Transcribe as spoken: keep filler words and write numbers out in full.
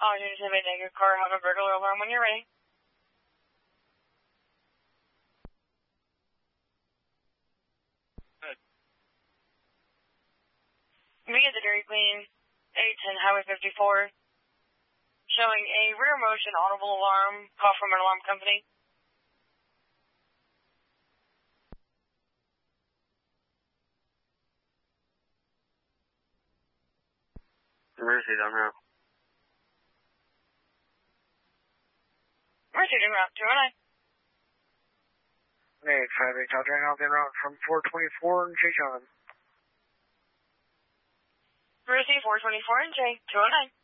Oh, you just have a negative car, have a burglar alarm when you're ready. Good. We get the Dairy Queen, eight ten Highway fifty-four, showing a rear motion audible alarm, call from an alarm company. Mercy, en route. Mercy, en route, two oh nine. eight five eight, Todd Drain, en route from four twenty-four and Jay John. Mercy, four twenty-four and Jay, two oh nine.